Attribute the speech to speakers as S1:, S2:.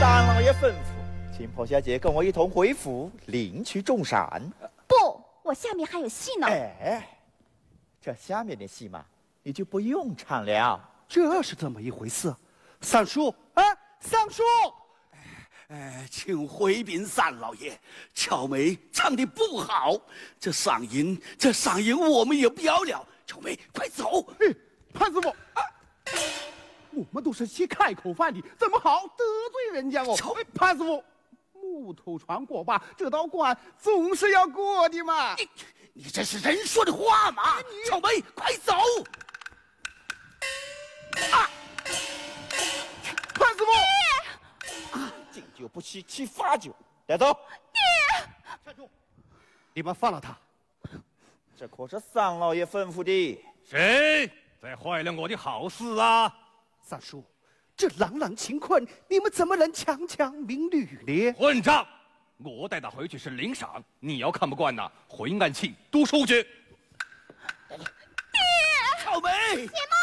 S1: 三老爷吩咐，请婆小姐跟我一同回府领取重赏。
S2: 不，我下面还有戏呢。
S1: 哎，这下面的戏嘛，你就不用唱了。
S3: 这是怎么一回事？三叔，哎，三叔，
S4: 请回禀三老爷，巧梅唱的不好，这嗓音我们也不要了。巧梅，快走！
S3: 潘师傅，我们都是些开口饭的，怎么好得罪人家哦？潘师傅，木头船过坝，这道关总是要过的嘛。
S4: 你这是人说的话吗？巧梅，快走！
S3: 潘师傅，
S1: 敬酒不吃吃罚酒，带走。
S3: 站住！你们放了他。
S1: 这可是三老爷吩咐的。
S5: 谁在坏了我的好事啊？
S3: 三叔，这朗朗乾坤，你们怎么能强抢民女呢？
S5: 混账！我带他回去是领赏，你要看不惯呐，回暗器读书去。
S4: 巧梅，
S2: 姐妈。